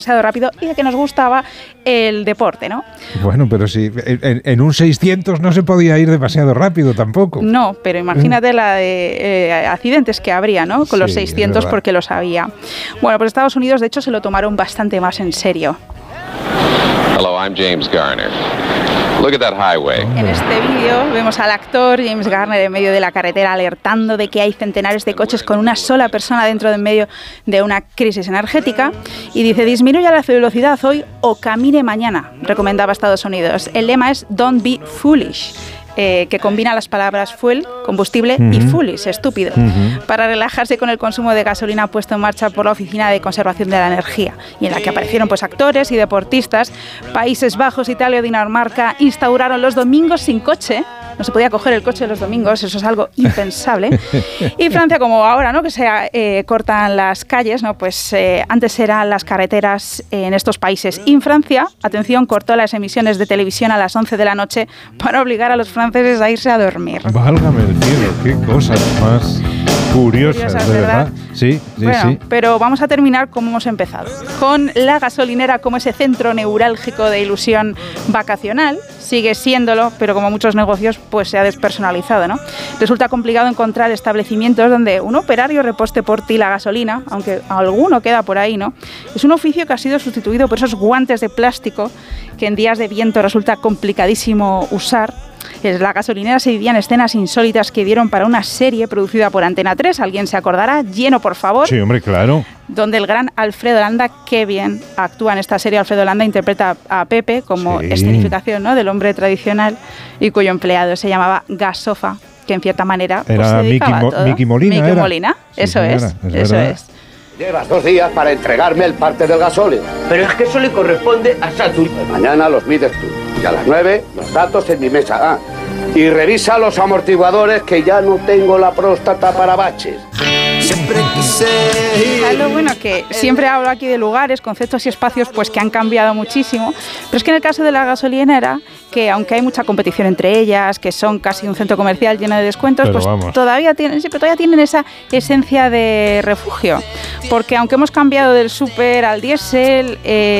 demasiado rápido y de que nos gustaba el deporte, ¿no? Bueno, pero sí, en un 600 no se podía ir demasiado rápido tampoco. No, pero imagínate la de accidentes que habría, ¿no? Con los 600 porque lo sabía. Bueno, pues Estados Unidos de hecho se lo tomaron bastante más en serio. Hello, I'm James Garner. Look at that highway. En este vídeo vemos al actor James Garner en medio de la carretera alertando de que hay centenares de coches con una sola persona dentro de en medio de una crisis energética y dice: disminuya la velocidad hoy o camine mañana, recomendaba Estados Unidos. El lema es Don't be foolish. Que combina las palabras fuel, combustible, y foolish, estúpido, para relajarse con el consumo de gasolina puesto en marcha por la Oficina de Conservación de la Energía, y en la que aparecieron pues actores y deportistas. Países Bajos, Italia o Dinamarca instauraron los domingos sin coche. No se podía coger el coche los domingos, eso es algo impensable. Y Francia, como ahora, ¿no?, que se cortan las calles, ¿no?, pues antes eran las carreteras en estos países. Y en Francia, atención, cortó las emisiones de televisión a las 11 de la noche para obligar a los franceses a irse a dormir. Válgame el cielo, qué cosas más curiosas, de verdad. Sí, bueno, pero vamos a terminar como hemos empezado, con la gasolinera como ese centro neurálgico de ilusión vacacional. Sigue siéndolo, pero como muchos negocios, pues se ha despersonalizado, ¿no? Resulta complicado encontrar establecimientos donde un operario reposte por ti la gasolina, aunque alguno queda por ahí, ¿no? Es un oficio que ha sido sustituido por esos guantes de plástico que en días de viento resulta complicadísimo usar. En la gasolinera se vivían escenas insólitas que dieron para una serie producida por Antena 3. ¿Alguien se acordará? Lleno, por favor. Sí, hombre, claro. Donde el gran Alfredo Landa, qué bien actúa en esta serie. Alfredo Landa interpreta a Pepe como escenificación, ¿no?, del hombre tradicional y cuyo empleado se llamaba Gasofa, que en cierta manera pues, era se dedicaba a todo. Miki Molina. Miki Molina, sí, eso señora, eso es. Llevas 2 días para entregarme el parte del gasóleo. Pero es que eso le corresponde a Saturn. Pues mañana los mides tú. Y a las 9, los datos en mi mesa. Y revisa los amortiguadores, que ya no tengo la próstata para baches. Siempre quise ir. Lo bueno que siempre hablo aquí de lugares, conceptos y espacios pues que han cambiado muchísimo, pero es que en el caso de la gasolinera, que aunque hay mucha competición entre ellas, que son casi un centro comercial lleno de descuentos, pero pues vamos, todavía tienen esa esencia de refugio, porque aunque hemos cambiado del súper al diésel,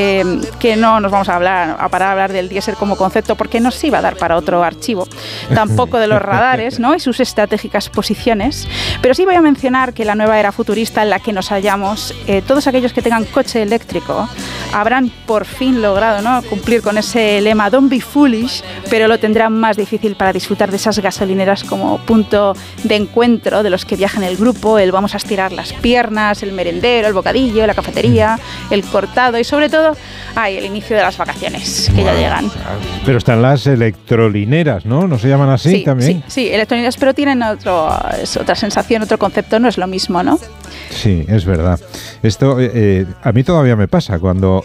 que no nos vamos a parar a hablar del diésel como concepto, porque nos iba a dar para otro archivo, tampoco de los radares, ¿no?, y sus estratégicas posiciones, pero sí voy a mencionar que la nueva era futurista en la que nos hallamos, todos aquellos que tengan coche eléctrico habrán por fin logrado, ¿no?, cumplir con ese lema Don't be foolish, pero lo tendrán más difícil para disfrutar de esas gasolineras como punto de encuentro de los que viajan el grupo, el vamos a estirar las piernas, el merendero, el bocadillo, la cafetería, el cortado y sobre todo el inicio de las vacaciones que ya llegan. Pero están las electrolineras, ¿no? ¿No se llaman así sí, también? Sí, electrolineras, pero tienen otra sensación, otro concepto, no es lo mismo, ¿no? Sí, es verdad. Esto a mí todavía me pasa cuando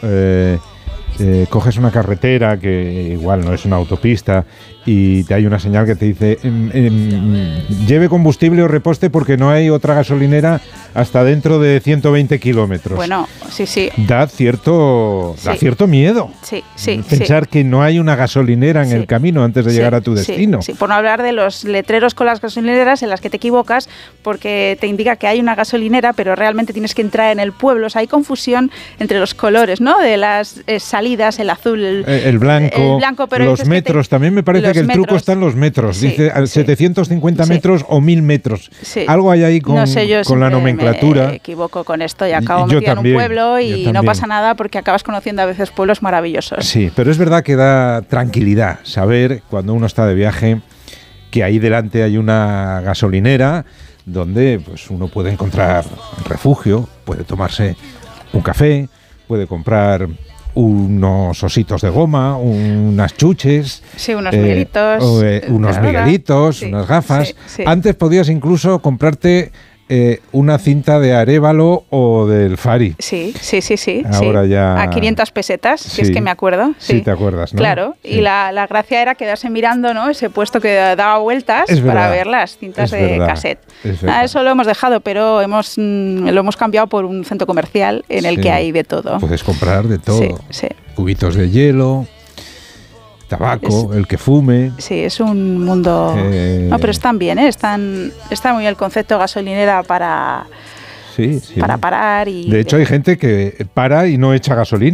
coges una carretera que igual no es una autopista y te hay una señal que te dice lleve combustible o reposte porque no hay otra gasolinera hasta dentro de 120 kilómetros. Bueno, sí. Da cierto miedo. Sí. Pensar que no hay una gasolinera en el camino antes de llegar a tu destino. Sí, por no hablar de los letreros con las gasolineras en las que te equivocas porque te indica que hay una gasolinera, pero realmente tienes que entrar en el pueblo. O sea, hay confusión entre los colores, ¿no?, de las salidas, el azul, el blanco, pero los metros. También me parece que el truco está en los metros. Dice 750 metros o 1000 metros. Sí. Algo hay ahí con, no sé, yo con la nomenclatura. Me equivoco con esto y acabo metida en un pueblo y no pasa nada porque acabas conociendo a veces pueblos maravillosos. Sí, pero es verdad que da tranquilidad saber cuando uno está de viaje que ahí delante hay una gasolinera donde pues uno puede encontrar refugio, puede tomarse un café, puede comprar unos ositos de goma, unas chuches. Sí, unos miguelitos. Unos miguelitos, unas gafas. Sí. Antes podías incluso comprarte una cinta de Arévalo o del Fari. Sí. Ahora ya... A 500 pesetas, si es que me acuerdo. Sí, te acuerdas, ¿no? Claro, y la gracia era quedarse mirando, ¿no?, ese puesto que daba vueltas para ver las cintas de cassette. Eso lo hemos dejado, pero lo hemos cambiado por un centro comercial en el que hay de todo. Puedes comprar de todo. Sí. Cubitos de hielo, tabaco, el que fume. Sí, es un mundo... No, pero están bien, está muy bien el concepto gasolinera para parar. De hecho, hay gente que para y no echa gasolina.